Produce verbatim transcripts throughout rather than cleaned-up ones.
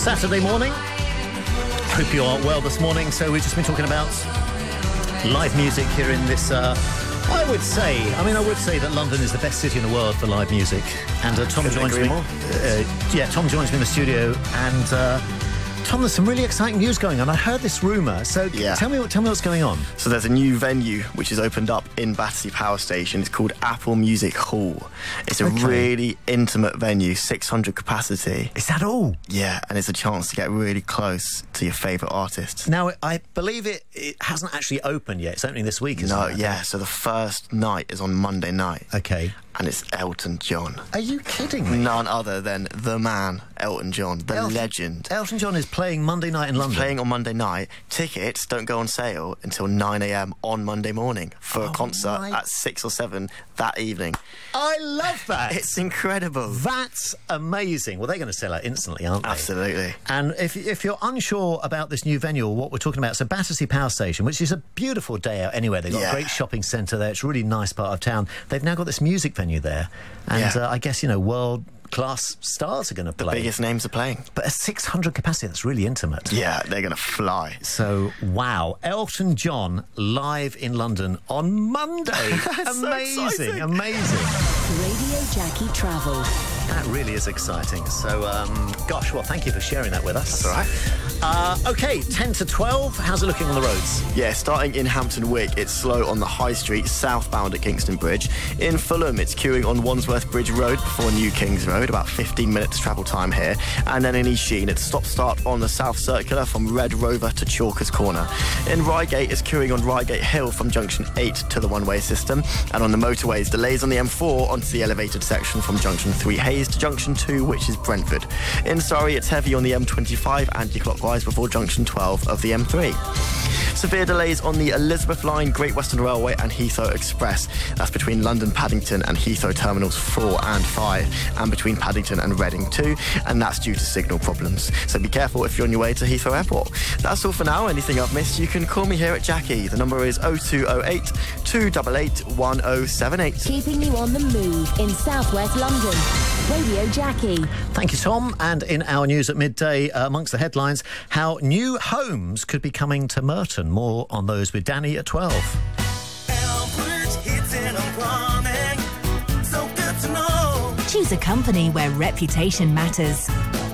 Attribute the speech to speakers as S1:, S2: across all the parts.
S1: Saturday morning. Hope you are well this morning. So we've just been talking about live music here in this, uh, I would say, I mean, I would say that London is the best city in the world for live music. And uh, Tom
S2: Couldn't
S1: joins
S2: agree
S1: me.
S2: more.
S1: Uh, yeah, Tom joins me in the studio. And uh, Tom, there's some really exciting news going on. I heard this rumour. So
S2: Yeah.
S1: tell me, what, tell me what's going on.
S2: So there's a new venue which has opened up in Battersea Power Station. It's called Apple Music Hall. It's a
S1: Okay.
S2: really intimate venue, six hundred capacity.
S1: Is that all?
S2: Yeah, and it's a chance to get really close to your favourite artists.
S1: Now, I believe it, it hasn't actually opened yet. It's opening this week, isn't
S2: No,
S1: it?
S2: yeah, so the first night is on Monday night.
S1: Okay.
S2: And it's Elton John.
S1: Are you kidding me?
S2: None other than the man, Elton John, the
S1: Elton-
S2: legend.
S1: Elton John is playing Monday night in London.
S2: Playing on Monday night. Tickets don't go on sale until nine a.m. on Monday morning for
S1: Oh
S2: a concert
S1: my-
S2: at six or seven that evening.
S1: I love that.
S2: It's incredible.
S1: That's amazing. Well, they're going to sell out instantly, aren't they?
S2: Absolutely.
S1: And if, if you're unsure about this new venue or what we're talking about, it's a Battersea Power Station, which is a beautiful day out anyway. They've got
S2: Yeah.
S1: a great shopping centre there. It's a really nice part of town. They've now got this music venue there. And
S2: Yeah.
S1: uh, I guess, you know, world-class stars are going to
S2: The
S1: play.
S2: biggest names are playing.
S1: But a six hundred capacity, that's really intimate.
S2: Yeah, they're going to fly.
S1: So, wow. Elton John live in London on Monday.
S2: So
S1: amazing,
S2: exciting.
S1: amazing.
S3: Radio Jackie Travel.
S1: That really is exciting. So, um, gosh, well, thank you for sharing that with us.
S2: That's all right.
S1: Uh, OK, ten to twelve. How's it looking on the roads?
S2: Yeah, starting in Hampton Wick, it's slow on the High Street, southbound at Kingston Bridge. In Fulham, it's queuing on Wandsworth Bridge Road before New Kings Road, about fifteen minutes travel time here. And then in East Sheen, it's stop-start on the South Circular from Red Rover to Chalkers Corner. In Reigate, it's queuing on Reigate Hill from Junction eight to the one-way system. And on the motorways, delays on the M four onto the elevated section from Junction three Hayes to Junction two, which is Brentford. In Surrey, it's heavy on the M twenty-five anti-clockwise before Junction twelve of the M three. Severe delays on the Elizabeth Line, Great Western Railway and Heathrow Express. That's between London Paddington and Heathrow Terminals four and five, and between Paddington and Reading two, and that's due to signal problems. So be careful if you're on your way to Heathrow Airport. That's all for now. Anything I've missed, you can call me here at Jackie. The number is oh two oh eight, two eight eight, one oh seven eight.
S3: Keeping you on the move in southwest London. Radio Jackie.
S1: Thank you, Tom. And in our news at midday, uh, amongst the headlines, how new homes could be coming to Merton. More on those with Danny at twelve.
S4: Choose a company where reputation matters.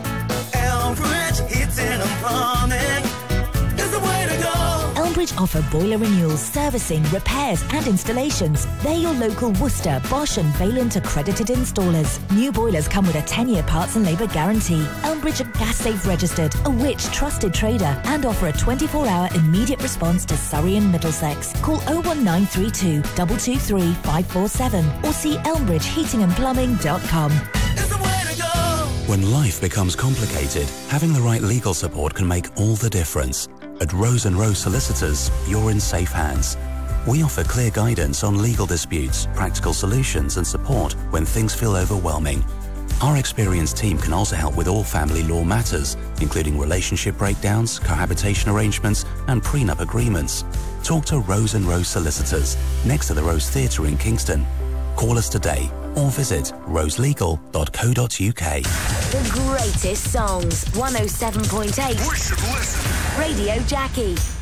S4: Elmbridge offer boiler renewals, servicing, repairs and installations. They're your local Worcester, Bosch and Vaillant accredited installers. New boilers come with a ten-year parts and labour guarantee. Elmbridge are gas safe registered, a Which trusted trader, and offer a twenty-four hour immediate response to Surrey and Middlesex. Call oh one nine three two, two two three, five four seven or see elmbridge heating and plumbing dot com.
S5: When life becomes complicated, having the right legal support can make all the difference. At Rose and Rose Solicitors, you're in safe hands. We offer clear guidance on legal disputes, practical solutions and support when things feel overwhelming. Our experienced team can also help with all family law matters, including relationship breakdowns, cohabitation arrangements and prenup agreements. Talk to Rose and Rose Solicitors, next to the Rose Theatre in Kingston. Call us today or visit rose legal dot co dot uk.
S3: The greatest songs. one oh seven point eight. Radio Jackie.